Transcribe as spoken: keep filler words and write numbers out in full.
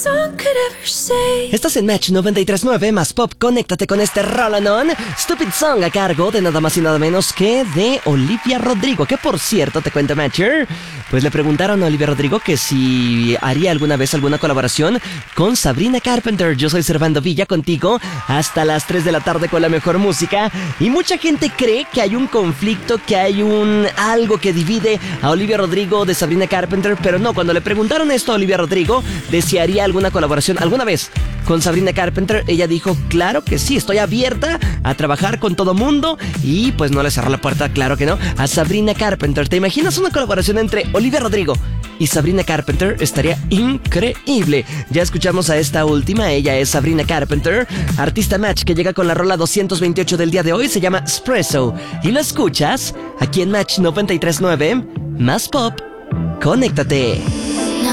Estás en Match noventa y tres punto nueve más Pop. Conéctate con este Roll-On Stupid Song a cargo de nada más y nada menos que de Olivia Rodrigo. Que por cierto, te cuento, Matcher, pues le preguntaron a Olivia Rodrigo que si haría alguna vez alguna colaboración con Sabrina Carpenter. Yo soy Servando Villa, contigo hasta las tres de la tarde con la mejor música. Y mucha gente cree que hay un conflicto, que hay un algo que divide a Olivia Rodrigo de Sabrina Carpenter, pero no. Cuando le preguntaron esto a Olivia Rodrigo de si haría alguna colaboración alguna vez con Sabrina Carpenter, ella dijo, claro que sí, estoy abierta a trabajar con todo mundo. Y pues no le cerró la puerta, claro que no, a Sabrina Carpenter. ¿Te imaginas una colaboración entre Olivia Rodrigo y Sabrina Carpenter? Estaría increíble. Ya escuchamos a esta última, ella es Sabrina Carpenter, artista Match, que llega con la rola doscientos veintiocho del día de hoy, se llama Espresso. Y lo escuchas aquí en Match noventa y tres punto nueve, más Pop. Conéctate.